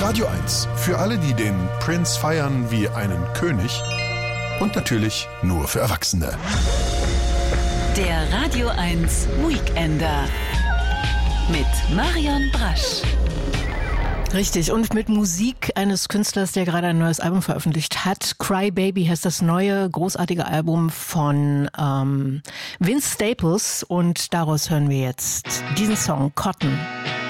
Radio 1. Für alle, die den Prince feiern wie einen König. Und natürlich nur für Erwachsene. Der Radio 1 Weekender mit Marion Brasch. Richtig, und mit Musik eines Künstlers, der gerade ein neues Album veröffentlicht hat. Cry Baby heißt das neue, großartige Album von Vince Staples. Und daraus hören wir jetzt diesen Song Cotton.